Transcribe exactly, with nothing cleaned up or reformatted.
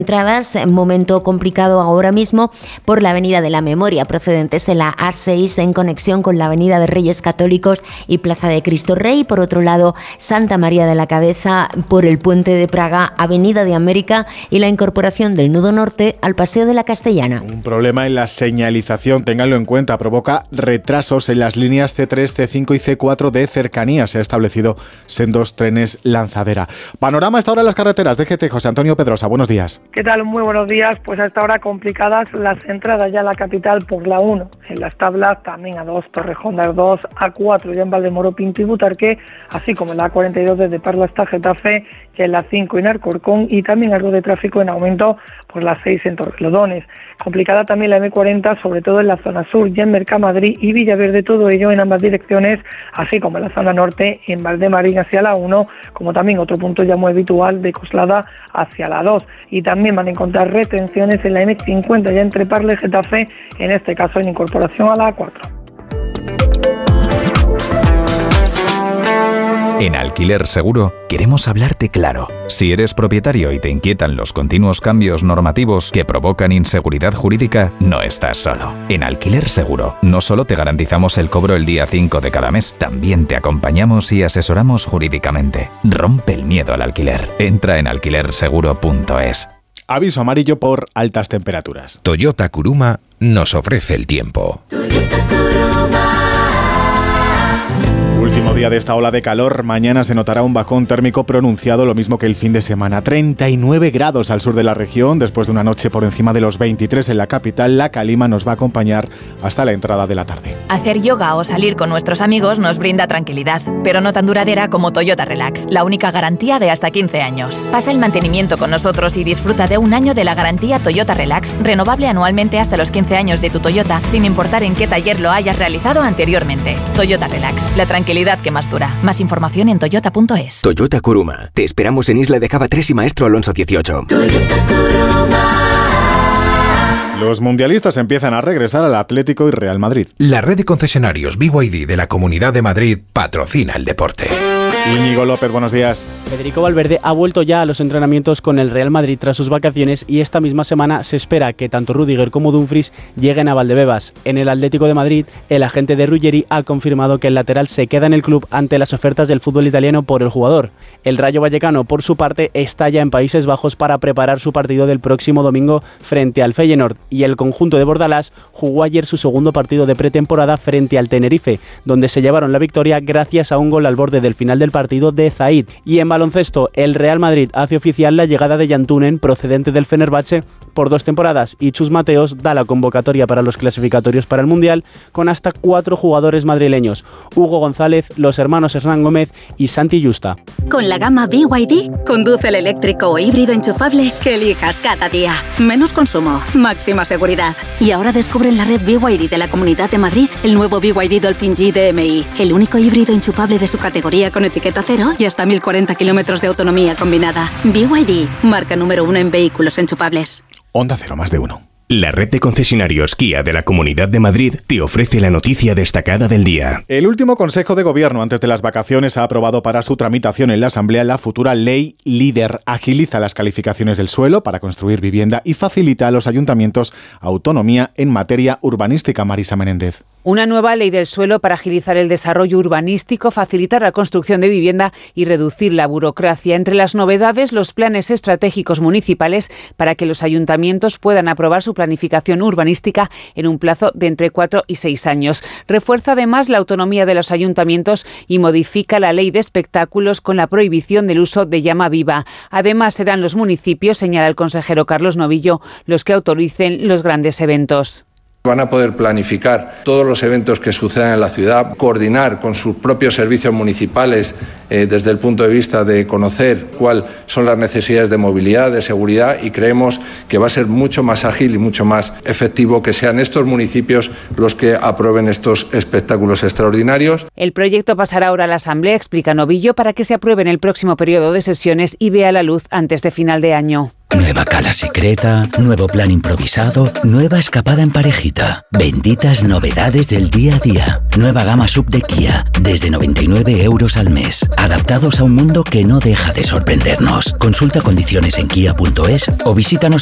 Entradas, momento complicado ahora mismo por la Avenida de la Memoria, procedentes de la A seis en conexión con la Avenida de Reyes Católicos y Plaza de Cristo Rey. Por otro lado, Santa María de la Cabeza por el Puente de Praga, Avenida de América y la incorporación del nudo norte al Paseo de la Castellana. Un problema en la señalización, ténganlo en cuenta, provoca retrasos en las líneas C tres, C cinco y C cuatro de cercanías. Se ha establecido sendos trenes lanzadera. Panorama a esta hora en las carreteras. D G T, José Antonio Pedrosa, buenos días. ¿Qué tal? Muy buenos días. Pues a esta hora complicadas las entradas ya a la capital por la uno, en las tablas también a dos, Torrejón de Ardoz, A cuatro ya en Valdemoro, Pinto y Butarque, así como en la A cuarenta y dos desde Parla hasta Getafe, ya en la cinco en Alcorcón y también algo de tráfico en aumento por la seis en Torrelodones. Complicada también la M cuarenta, sobre todo en la zona sur, ya en Mercamadrid y Villaverde, todo ello en ambas direcciones, así como en la zona norte, en Valdemarín hacia la uno, como también otro punto ya muy habitual de Coslada hacia la dos. Y también van a encontrar retenciones en la M cincuenta, ya entre Parla y Getafe, en este caso en incorporación a la A cuatro. En Alquiler Seguro queremos hablarte claro. Si eres propietario y te inquietan los continuos cambios normativos que provocan inseguridad jurídica, no estás solo. En Alquiler Seguro no solo te garantizamos el cobro el día cinco de cada mes, también te acompañamos y asesoramos jurídicamente. Rompe el miedo al alquiler. Entra en alquiler seguro punto es. Aviso amarillo por altas temperaturas. Toyota Kuruma nos ofrece el tiempo. Último día de esta ola de calor, mañana se notará un bajón térmico pronunciado, lo mismo que el fin de semana. treinta y nueve grados al sur de la región, después de una noche por encima de los veintitrés en la capital. La calima nos va a acompañar hasta la entrada de la tarde. Hacer yoga o salir con nuestros amigos nos brinda tranquilidad, pero no tan duradera como Toyota Relax, la única garantía de hasta quince años. Pasa el mantenimiento con nosotros y disfruta de un año de la garantía Toyota Relax, renovable anualmente hasta los quince años de tu Toyota, sin importar en qué taller lo hayas realizado anteriormente. Toyota Relax, la tranquilidad que más dura. Más información en toyota punto es. Toyota Kuruma. Te esperamos en Isla de Java tres y Maestro Alonso dieciocho. Los mundialistas empiezan a regresar al Atlético y Real Madrid. La red de concesionarios B Y D de la Comunidad de Madrid patrocina el deporte. Íñigo López, buenos días. Federico Valverde ha vuelto ya a los entrenamientos con el Real Madrid tras sus vacaciones y esta misma semana se espera que tanto Rüdiger como Dumfries lleguen a Valdebebas. En el Atlético de Madrid, el agente de Ruggeri ha confirmado que el lateral se queda en el club ante las ofertas del fútbol italiano por el jugador. El Rayo Vallecano, por su parte, está ya en Países Bajos para preparar su partido del próximo domingo frente al Feyenoord, y el conjunto de Bordalás jugó ayer su segundo partido de pretemporada frente al Tenerife, donde se llevaron la victoria gracias a un gol al borde del final del partido de Zaid. Y en baloncesto, el Real Madrid hace oficial la llegada de Yantunen, procedente del Fenerbahce, por dos temporadas, y Chus Mateos da la convocatoria para los clasificatorios para el Mundial con hasta cuatro jugadores madrileños: Hugo González, los hermanos Hernán Gómez y Santi Justa. Con la gama B Y D, conduce el eléctrico o híbrido enchufable que elijas cada día. Menos consumo, máxima seguridad. Y ahora descubre en la red B Y D de la Comunidad de Madrid el nuevo B Y D Dolphin G D M I, el único híbrido enchufable de su categoría con etiqueta cero y hasta mil cuarenta kilómetros de autonomía combinada. B Y D, marca número uno en vehículos enchufables. Onda Cero, más de uno. La red de concesionarios Kia de la Comunidad de Madrid te ofrece la noticia destacada del día. El último Consejo de Gobierno antes de las vacaciones ha aprobado para su tramitación en la Asamblea la futura Ley Líder. Agiliza las calificaciones del suelo para construir vivienda y facilita a los ayuntamientos autonomía en materia urbanística. Marisa Menéndez. Una nueva ley del suelo para agilizar el desarrollo urbanístico, facilitar la construcción de vivienda y reducir la burocracia. Entre las novedades, los planes estratégicos municipales para que los ayuntamientos puedan aprobar su planificación urbanística en un plazo de entre cuatro y seis años. Refuerza además la autonomía de los ayuntamientos y modifica la ley de espectáculos con la prohibición del uso de llama viva. Además, serán los municipios, señala el consejero Carlos Novillo, los que autoricen los grandes eventos. Van a poder planificar todos los eventos que sucedan en la ciudad, coordinar con sus propios servicios municipales eh, desde el punto de vista de conocer cuáles son las necesidades de movilidad, de seguridad, y creemos que va a ser mucho más ágil y mucho más efectivo que sean estos municipios los que aprueben estos espectáculos extraordinarios. El proyecto pasará ahora a la Asamblea, explica Novillo, para que se apruebe en el próximo periodo de sesiones y vea la luz antes de final de año. Nueva cala secreta, nuevo plan improvisado, nueva escapada en parejita. Benditas novedades del día a día. Nueva gama sub de Kia, desde noventa y nueve euros al mes. Adaptados a un mundo que no deja de sorprendernos. Consulta condiciones en kia punto es o visítanos